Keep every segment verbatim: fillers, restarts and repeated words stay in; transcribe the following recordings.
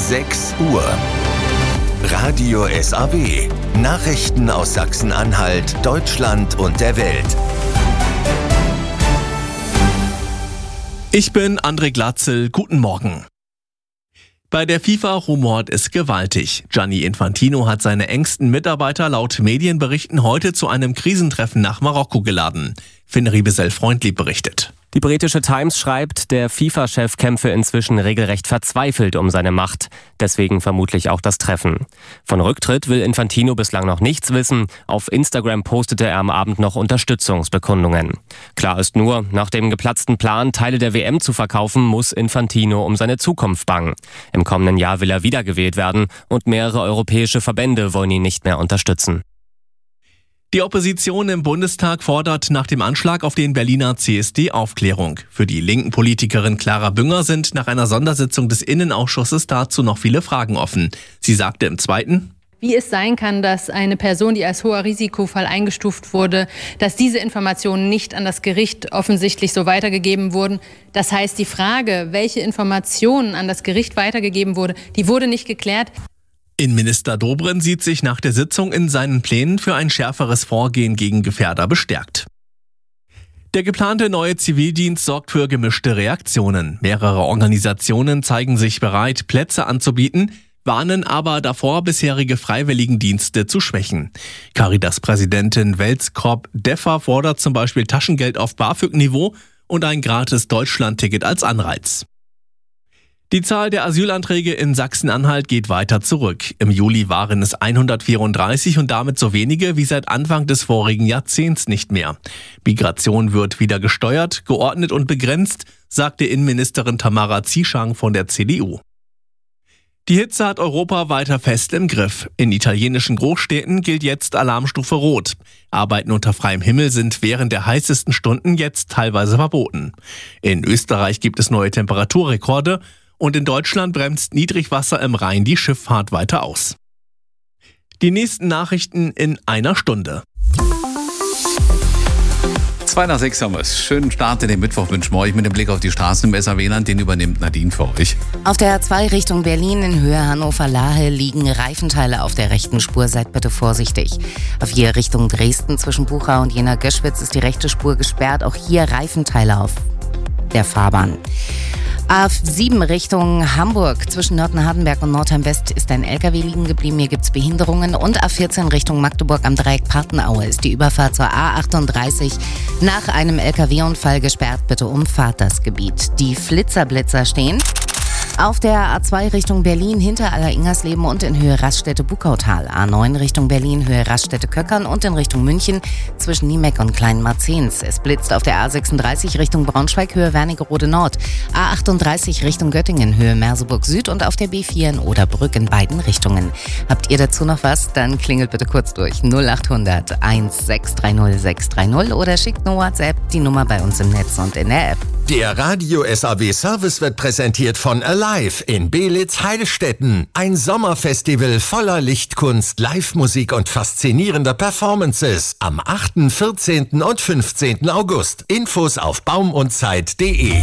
sechs Uhr. Radio S A W. Nachrichten aus Sachsen-Anhalt, Deutschland und der Welt. Ich bin André Glatzel. Guten Morgen. Bei der FIFA rumort es gewaltig. Gianni Infantino hat seine engsten Mitarbeiter laut Medienberichten heute zu einem Krisentreffen nach Marokko geladen. Finn Riebesell-Freundlieb berichtet. Die britische Times schreibt, der FIFA-Chef kämpfe inzwischen regelrecht verzweifelt um seine Macht. Deswegen vermutlich auch das Treffen. Von Rücktritt will Infantino bislang noch nichts wissen. Auf Instagram postete er am Abend noch Unterstützungsbekundungen. Klar ist nur, nach dem geplatzten Plan, Teile der W M zu verkaufen, muss Infantino um seine Zukunft bangen. Im kommenden Jahr will er wiedergewählt werden und mehrere europäische Verbände wollen ihn nicht mehr unterstützen. Die Opposition im Bundestag fordert nach dem Anschlag auf den Berliner C S D Aufklärung. Für die linken Politikerin Clara Bünger sind nach einer Sondersitzung des Innenausschusses dazu noch viele Fragen offen. Sie sagte im Zweiten: Wie es sein kann, dass eine Person, die als hoher Risikofall eingestuft wurde, dass diese Informationen nicht an das Gericht offensichtlich so weitergegeben wurden. Das heißt, die Frage, welche Informationen an das Gericht weitergegeben wurde, die wurde nicht geklärt. Innenminister Dobrindt sieht sich nach der Sitzung in seinen Plänen für ein schärferes Vorgehen gegen Gefährder bestärkt. Der geplante neue Zivildienst sorgt für gemischte Reaktionen. Mehrere Organisationen zeigen sich bereit, Plätze anzubieten, warnen aber davor, bisherige Freiwilligendienste zu schwächen. Caritas-Präsidentin Welskop Deffer fordert zum Beispiel Taschengeld auf BAföG-Niveau und ein gratis Deutschland-Ticket als Anreiz. Die Zahl der Asylanträge in Sachsen-Anhalt geht weiter zurück. Im Juli waren es hundertvierunddreißig und damit so wenige wie seit Anfang des vorigen Jahrzehnts nicht mehr. Migration wird wieder gesteuert, geordnet und begrenzt, sagte Innenministerin Tamara Zieschang von der C D U. Die Hitze hat Europa weiter fest im Griff. In italienischen Großstädten gilt jetzt Alarmstufe Rot. Arbeiten unter freiem Himmel sind während der heißesten Stunden jetzt teilweise verboten. In Österreich gibt es neue Temperaturrekorde. Und in Deutschland bremst Niedrigwasser im Rhein die Schifffahrt weiter aus. Die nächsten Nachrichten in einer Stunde. Zwei nach sechs haben wir es. Schönen Start in den Mittwoch wünschen wir euch mit dem Blick auf die Straßen im S A W-Land. Den übernimmt Nadine für euch. Auf der A zwei Richtung Berlin in Höhe Hannover-Lahe liegen Reifenteile auf der rechten Spur. Seid bitte vorsichtig. Auf hier Richtung Dresden zwischen Bucha und Jena-Göschwitz ist die rechte Spur gesperrt. Auch hier Reifenteile auf der Fahrbahn. A sieben Richtung Hamburg zwischen Nörten-Hardenberg und Nordheim-West ist ein L K W liegen geblieben. Hier gibt's Behinderungen. Und A vierzehn Richtung Magdeburg am Dreieck Partenaue ist die Überfahrt zur A achtunddreißig nach einem L K W-Unfall gesperrt. Bitte umfahrt das Gebiet. Die Flitzerblitzer stehen auf der A zwei Richtung Berlin hinter Aller-Ingersleben und in Höhe Raststätte-Bukautal. A neun Richtung Berlin Höhe Raststätte-Köckern und in Richtung München zwischen Niemeck und Kleinmarzens. Es blitzt auf der A sechsunddreißig Richtung Braunschweig Höhe Wernigerode Nord. A achtunddreißig Richtung Göttingen Höhe Merseburg Süd und auf der B vier in Oderbrück in beiden Richtungen. Habt ihr dazu noch was? Dann klingelt bitte kurz durch null achthundert sechshundertsechzig sechshundertdreißig oder schickt eine WhatsApp, die Nummer bei uns im Netz und in der App. Der Radio S A W Service wird präsentiert von Alive in Beelitz-Heilstätten. Ein Sommerfestival voller Lichtkunst, Live-Musik und faszinierender Performances. Am achten, vierzehnten und fünfzehnten August. Infos auf baumundzeit punkt de.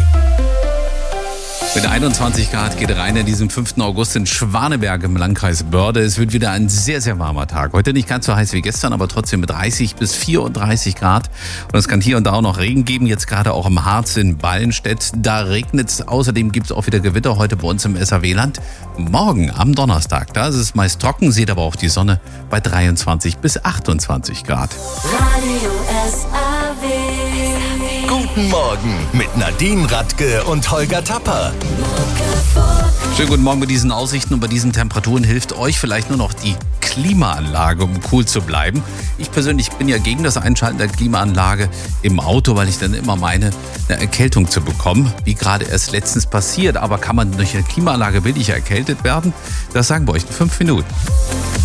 Mit einundzwanzig Grad geht rein in diesem fünften August in Schwaneberg im Landkreis Börde. Es wird wieder ein sehr, sehr warmer Tag. Heute nicht ganz so heiß wie gestern, aber trotzdem mit dreißig bis vierunddreißig Grad. Und es kann hier und da auch noch Regen geben, jetzt gerade auch im Harz in Ballenstedt. Da regnet es. Außerdem gibt es auch wieder Gewitter heute bei uns im S A W-Land. Morgen am Donnerstag, da ist es meist trocken, seht aber auch die Sonne bei dreiundzwanzig bis achtundzwanzig Grad. Radio S A W. Guten Morgen mit Nadine Radke und Holger Tapper. Schönen guten Morgen. Mit diesen Aussichten und bei diesen Temperaturen hilft euch vielleicht nur noch die Klimaanlage, um cool zu bleiben. Ich persönlich bin ja gegen das Einschalten der Klimaanlage im Auto, weil ich dann immer meine, eine Erkältung zu bekommen, wie gerade erst letztens passiert. Aber kann man durch eine Klimaanlage billig erkältet werden? Das sagen wir euch in fünf Minuten.